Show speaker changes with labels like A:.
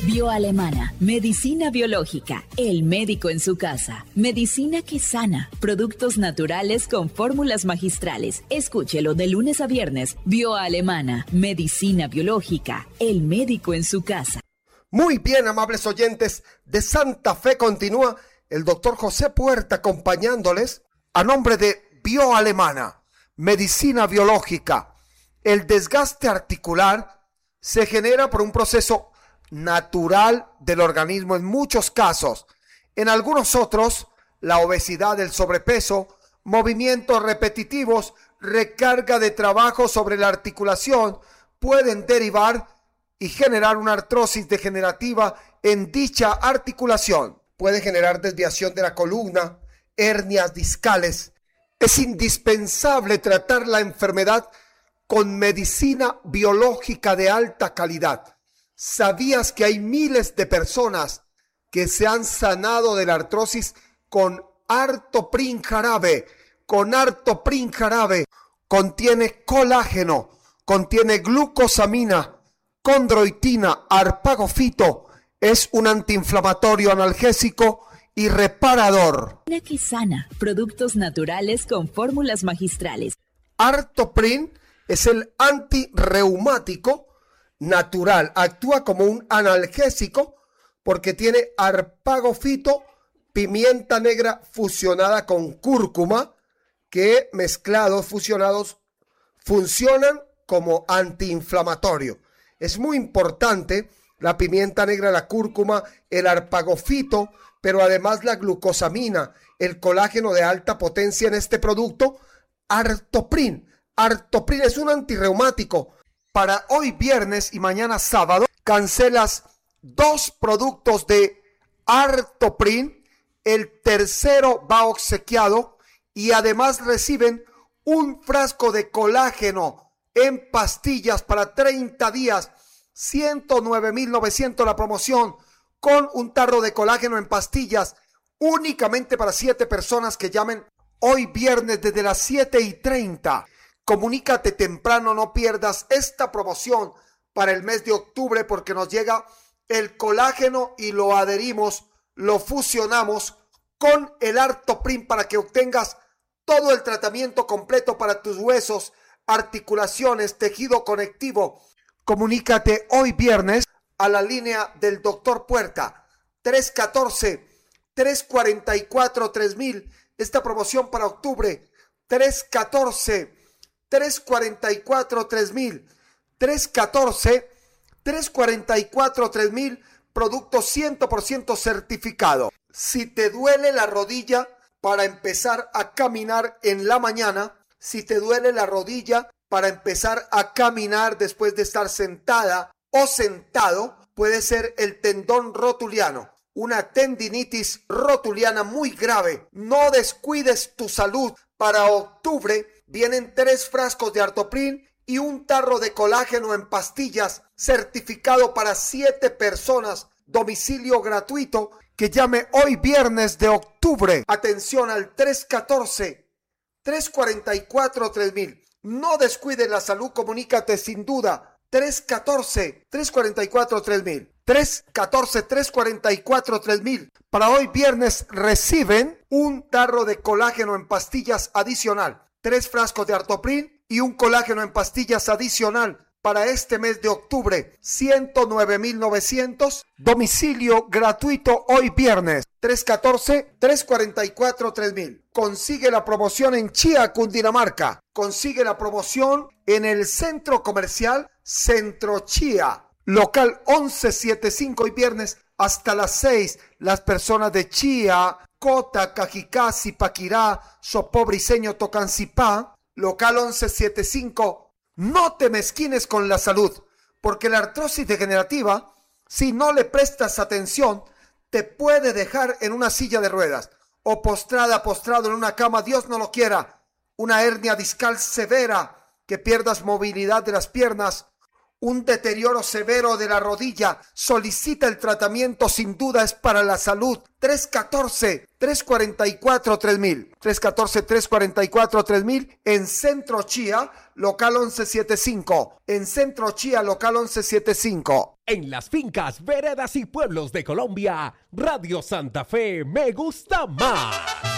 A: Bioalemana, medicina biológica, el médico en su casa, medicina que sana, productos naturales con fórmulas magistrales. Escúchelo de lunes a viernes. Bioalemana, medicina biológica, el médico en su casa.
B: Muy bien, amables oyentes de Santa Fe, continúa el doctor José Puerta acompañándoles a nombre de Bioalemana, medicina biológica. El desgaste articular se genera por un proceso natural del organismo en muchos casos. En algunos otros, la obesidad, el sobrepeso, movimientos repetitivos, recarga de trabajo sobre la articulación pueden derivar y generar una artrosis degenerativa en dicha articulación. Puede generar desviación de la columna, hernias discales. Es indispensable tratar la enfermedad con medicina biológica de alta calidad. ¿Sabías que hay miles de personas que se han sanado de la artrosis con Artoprin jarabe? Con Artoprin jarabe contiene colágeno, contiene glucosamina, condroitina, arpagofito. Es un antiinflamatorio, analgésico y reparador.
A: Que sana, productos naturales con fórmulas magistrales.
B: Artoprin es el antirreumático natural, actúa como un analgésico porque tiene arpagofito, pimienta negra fusionada con cúrcuma, que mezclados, fusionados, funcionan como antiinflamatorio. Es muy importante la pimienta negra, la cúrcuma, el arpagofito, pero además la glucosamina, el colágeno de alta potencia en este producto, Artoprin. Artoprin es un antirreumático. Para hoy viernes y mañana sábado, cancelas 2 productos de Artoprin. El tercero va obsequiado y además reciben un frasco de colágeno en pastillas para 30 días. 109,900 la promoción, con un tarro de colágeno en pastillas únicamente para 7 personas que llamen hoy viernes desde las 7:30. Comunícate temprano, no pierdas esta promoción para el mes de octubre, porque nos llega el colágeno y lo adherimos, lo fusionamos con el Artoprin para que obtengas todo el tratamiento completo para tus huesos, articulaciones, tejido conectivo. Comunícate hoy viernes a la línea del doctor Puerta, 314-344-3000. Esta promoción para octubre, 314-344-3000, 314-344-3000, producto 100% certificado. Si te duele la rodilla para empezar a caminar en la mañana, si te duele la rodilla para empezar a caminar después de estar sentada o sentado, puede ser el tendón rotuliano, una tendinitis rotuliana muy grave. No descuides tu salud. Para octubre vienen 3 frascos de Artoprin y un tarro de colágeno en pastillas certificado para 7 personas. Domicilio gratuito. Que llame hoy viernes de octubre. Atención al 314-344-3000. No descuides la salud, comunícate sin duda. 314-344-3000. 314-344-3000. Para hoy viernes reciben un tarro de colágeno en pastillas adicional, 3 frascos de Artoprin y un colágeno en pastillas adicional para este mes de octubre. 109,900. Domicilio gratuito hoy viernes. 314-344-3000. Consigue la promoción en Chía, Cundinamarca. Consigue la promoción en el centro comercial Centro Chía. Local 1175 hoy viernes hasta las 6. Las personas de Chía, Cota, Cajicá, Zipaquirá, Sopó, Briceño, Tocancipá. Local 1175. No te mezquines con la salud, porque la artrosis degenerativa, si no le prestas atención, te puede dejar en una silla de ruedas o postrado en una cama, Dios no lo quiera. Una hernia discal severa, que pierdas movilidad de las piernas, un deterioro severo de la rodilla, solicita el tratamiento, sin duda es para la salud. 314-344-3000. 314-344-3000 en Centro Chía, local 1175. En Centro Chía, local 1175.
C: En las fincas, veredas y pueblos de Colombia, Radio Santa Fe me gusta más.